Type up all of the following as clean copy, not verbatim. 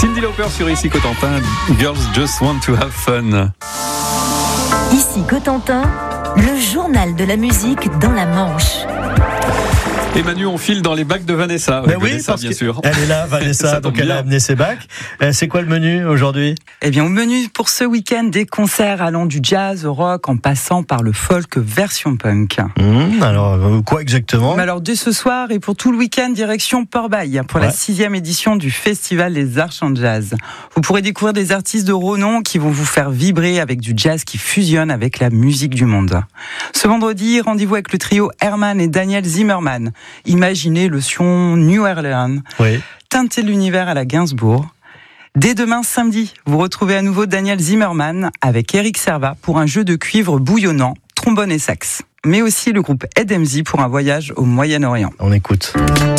Cyndi Lauper sur Ici Cotentin, Girls Just Want to Have Fun. Ici Cotentin, le journal de la musique dans la Manche. Et Manu, on file dans les bacs de Vanessa. Ben oui, Vanessa, parce bien sûr. Elle est là, Vanessa, donc elle a amené ses bacs. C'est quoi le menu aujourd'hui ? Eh bien, au menu pour ce week-end, des concerts allant du jazz au rock en passant par le folk version punk. Alors, quoi exactement ? Mais alors, dès ce soir et pour tout le week-end, direction Port-Bail pour la 6e édition du Festival des Arts en Jazz. Vous pourrez découvrir des artistes de renom qui vont vous faire vibrer avec du jazz qui fusionne avec la musique du monde. Ce vendredi, rendez-vous avec le trio Herman et Daniel Zimmerman. Imaginez le son New Orleans, teinter l'univers à la Gainsbourg. Dès demain samedi, vous retrouvez à nouveau Daniel Zimmerman avec Eric Serva pour un jeu de cuivre bouillonnant, trombone et sax. Mais aussi le groupe Ed MZ pour un voyage au Moyen-Orient. On écoute.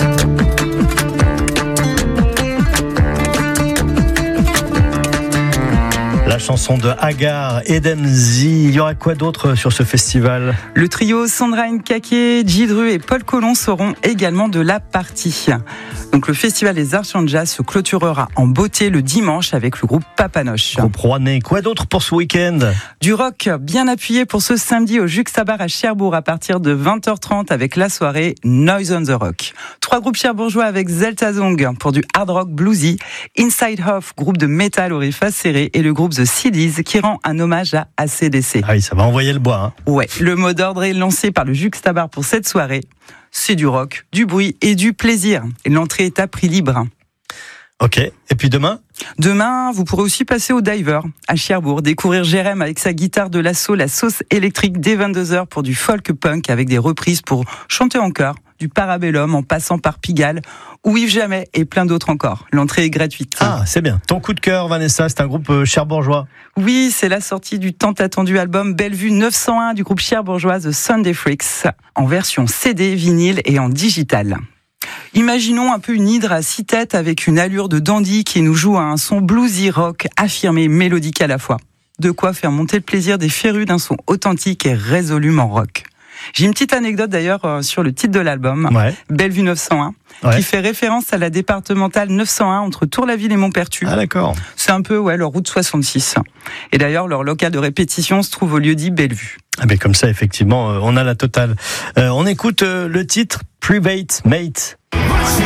La chanson de Hagar, Ed MZ. Il y aura quoi d'autre sur ce festival ? Le trio Sandra Nkake, Jidru et Paul Colon seront également de la partie. Donc le Festival des Arts en Jazz se clôturera en beauté le dimanche avec le groupe Papanoche. Groupe rouennais. Quoi d'autre pour ce week-end ? Du rock bien appuyé pour ce samedi au Juxtabar à Cherbourg à partir de 20h30 avec la soirée Noise on the Rock. 3 groupes cherbourgeois avec Zeltazong pour du hard rock bluesy, Inside Off, groupe de métal au riff acéré, et le groupe The CDs qui rend un hommage à AC/DC. Ah oui, ça va envoyer le bois. Ouais, le mot d'ordre est lancé par le Juxtabar pour cette soirée. C'est du rock, du bruit et du plaisir. Et l'entrée est à prix libre. Ok, et puis demain ? Demain, vous pourrez aussi passer au Diver à Cherbourg, découvrir Jérém avec sa guitare de l'assaut, la sauce électrique dès 22h pour du folk punk avec des reprises pour chanter en chœur, du Parabellum en passant par Pigalle ou Yves Jamais et plein d'autres encore. L'entrée est gratuite. Ah, c'est bien. Ton coup de cœur, Vanessa, c'est un groupe cherbourgeois. Oui, c'est la sortie du tant attendu album Bellevue 901 du groupe cherbourgeois The Sunday Freaks en version CD, vinyle et en digital. Imaginons un peu une hydre à 6 têtes avec une allure de dandy qui nous joue à un son bluesy rock affirmé, mélodique à la fois. De quoi faire monter le plaisir des férus d'un son authentique et résolument rock. J'ai une petite anecdote d'ailleurs sur le titre de l'album, Bellevue 901, qui fait référence à la départementale 901 entre Tour-la-Ville et Montpertu. Ah d'accord. C'est un peu leur route 66. Et d'ailleurs, leur local de répétition se trouve au lieu-dit Bellevue. Ah ben comme ça, effectivement, on a la totale. On écoute le titre Private Mate.